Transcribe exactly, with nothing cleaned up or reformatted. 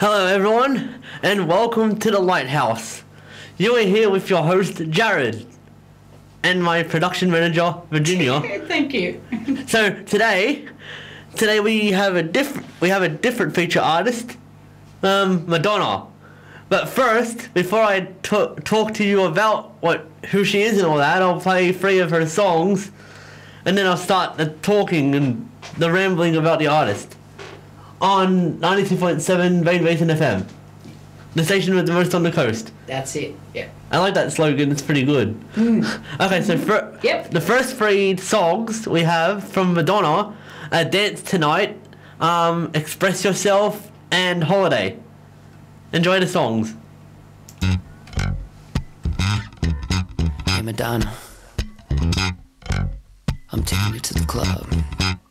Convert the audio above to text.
Hello everyone, and welcome to the Lighthouse. You are here with your host, Jared, and my production manager, Virginia. Thank you. So today, today we have a different we have a different feature artist, um, Madonna. But first, before I t- talk to you about what who she is and all that, I'll play three of her songs, and then I'll start the talking and the rambling about the artist. On ninety-two point seven Vane Basin F M. The station with the most on the coast. That's it. Yeah. I like that slogan, it's pretty good. Mm. Okay, so for, Yep. the first three songs we have from Madonna are Dance Tonight, um, Express Yourself, and Holiday. Enjoy the songs. Hey Madonna, I'm taking you to the club.